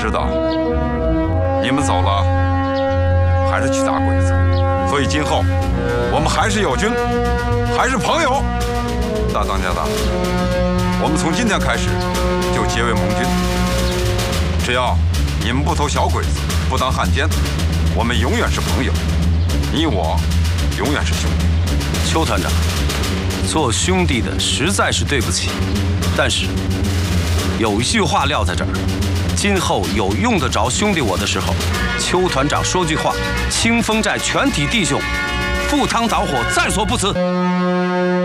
知道你们走了，还是去打鬼子，所以今后我们还是友军，还是朋友。大当家的，我们从今天开始就结为盟军。只要你们不投小鬼子，不当汉奸，我们永远是朋友。你我永远是兄弟。 邱团长，做兄弟的实在是对不起，但是有一句话撂在这儿。 今后有用得着兄弟我的时候，邱团长说句话，清风寨全体弟兄赴汤蹈火，在所不辞。